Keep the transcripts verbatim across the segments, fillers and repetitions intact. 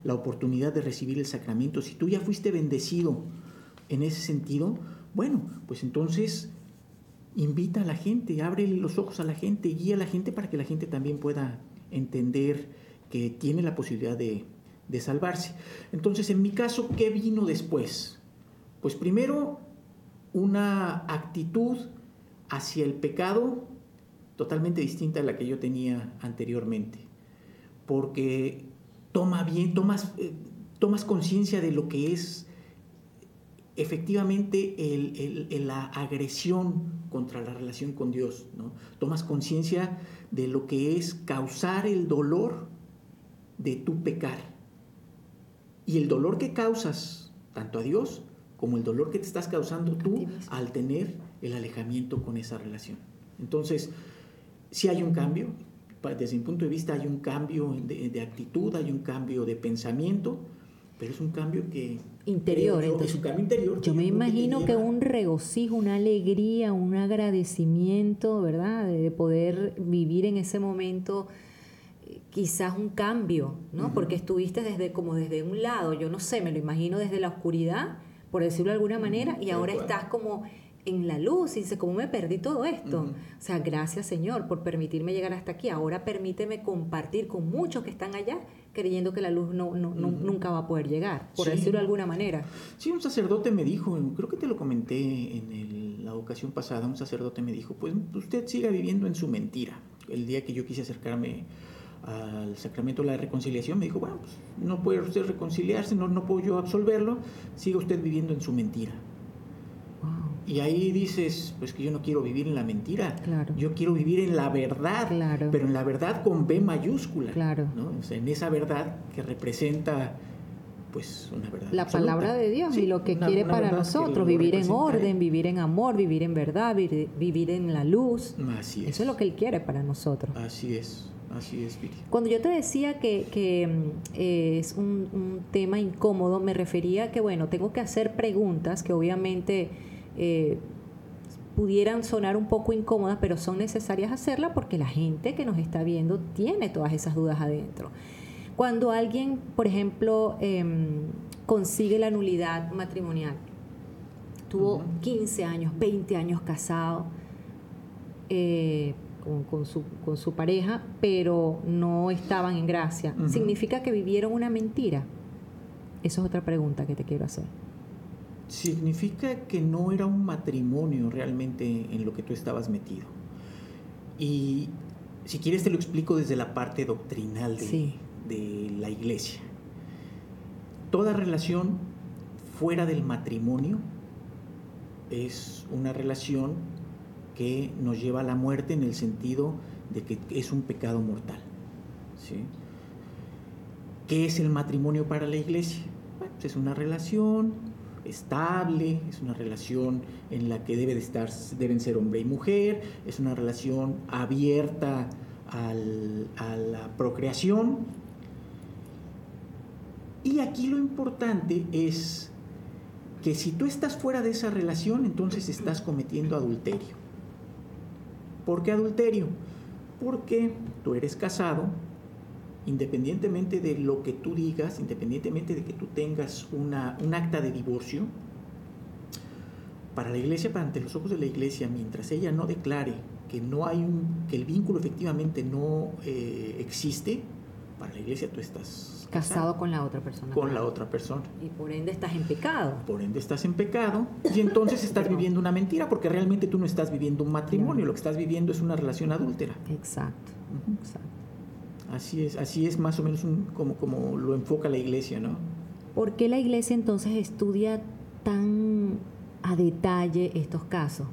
la oportunidad de recibir el sacramento, si tú ya fuiste bendecido en ese sentido, bueno, pues entonces invita a la gente, abre los ojos a la gente, guía a la gente para que la gente también pueda entender que tiene la posibilidad de, de salvarse. Entonces, en mi caso, ¿qué vino después? Pues primero, una actitud hacia el pecado totalmente distinta a la que yo tenía anteriormente, porque toma bien, tomas, eh, tomas conciencia de lo que es efectivamente el, el, el, la agresión contra la relación con Dios, ¿no? Tomas conciencia de lo que es causar el dolor de tu pecar, y el dolor que causas tanto a Dios como el dolor que te estás causando tú al tener el alejamiento con esa relación. Entonces, sí hay un cambio, desde mi punto de vista hay un cambio de, de actitud, hay un cambio de pensamiento, pero es un cambio que interior, yo, entonces, es un cambio interior. Yo me imagino que, que un regocijo, una alegría, un agradecimiento, ¿verdad? De poder vivir en ese momento, quizás un cambio, ¿no? Uh-huh. Porque estuviste desde como desde un lado, yo no sé, me lo imagino desde la oscuridad, por decirlo de alguna manera, uh-huh. y ahora bueno. estás como en la luz y dices, ¿cómo me perdí todo esto? Uh-huh. O sea, gracias, Señor, por permitirme llegar hasta aquí. Ahora permíteme compartir con muchos que están allá creyendo que la luz no, no, no, uh-huh. nunca va a poder llegar, por sí. decirlo de alguna manera. Sí, un sacerdote me dijo, creo que te lo comenté en el, la ocasión pasada, un sacerdote me dijo, pues usted siga viviendo en su mentira. El día que yo quise acercarme al sacramento de la reconciliación, me dijo, bueno, pues no puede usted reconciliarse, no, no puedo yo absolverlo, siga usted viviendo en su mentira. Y ahí dices, pues que yo no quiero vivir en la mentira, claro. yo quiero vivir en la verdad, claro. pero en la verdad con B mayúscula, claro. ¿no? O sea, en esa verdad que representa, pues, una verdad la absoluta. Palabra de Dios, sí, y lo que una, quiere una para nosotros, vivir en orden, vivir en amor, vivir en verdad, vivir, vivir en la luz. Así es. Eso es lo que Él quiere para nosotros. Así es. Así es, Viri. Cuando yo te decía que, que eh, es un, un tema incómodo, me refería a que, bueno, tengo que hacer preguntas que obviamente eh, pudieran sonar un poco incómodas, pero son necesarias hacerlas porque la gente que nos está viendo tiene todas esas dudas adentro. Cuando alguien, por ejemplo, eh, consigue la nulidad matrimonial, tuvo uh-huh. quince años, veinte años casado, eh, Con, con, su, con su pareja, pero no estaban en gracia, uh-huh. ¿significa que vivieron una mentira? Esa es otra pregunta que te quiero hacer. Significa que no era un matrimonio realmente en lo que tú estabas metido. Y si quieres te lo explico desde la parte doctrinal de, sí. de la iglesia. Toda relación fuera del matrimonio es una relación que nos lleva a la muerte en el sentido de que es un pecado mortal, ¿sí? ¿Qué es el matrimonio para la iglesia? Bueno, pues es una relación estable, es una relación en la que debe de estar, deben ser hombre y mujer, es una relación abierta al, a la procreación. Y aquí lo importante es que si tú estás fuera de esa relación, entonces estás cometiendo adulterio. ¿Por qué adulterio? Porque tú eres casado, independientemente de lo que tú digas, independientemente de que tú tengas una, un acta de divorcio, para la iglesia, para ante los ojos de la iglesia, mientras ella no declare que no hay un, que el vínculo efectivamente no eh, existe, para la iglesia tú estás casado, casado con la otra persona. Con la otra persona. Y por ende estás en pecado. Por ende estás en pecado y entonces estás viviendo una mentira porque realmente tú no estás viviendo un matrimonio, claro. Lo que estás viviendo es una relación adúltera. Exacto, uh-huh. exacto. Así es, así es más o menos un, como, como lo enfoca la iglesia, ¿no? ¿Por qué la iglesia entonces estudia tan a detalle estos casos?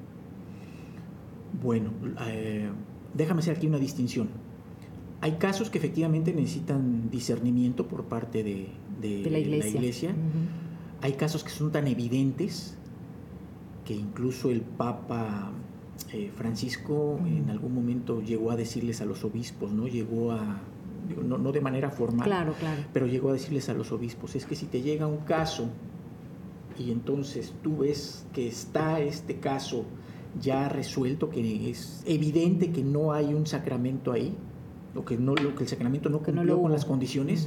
Bueno, eh, déjame hacer aquí una distinción. Hay casos que efectivamente necesitan discernimiento por parte de, de, de la iglesia. La iglesia. Uh-huh. Hay casos que son tan evidentes que incluso el Papa eh, Francisco uh-huh. en algún momento llegó a decirles a los obispos, ¿no? Llegó a, no, no de manera formal, claro, claro. pero llegó a decirles a los obispos, es que si te llega un caso y entonces tú ves que está este caso ya resuelto, que es evidente que no hay un sacramento ahí, lo que no lo que el sacramento no cumplió no con las condiciones,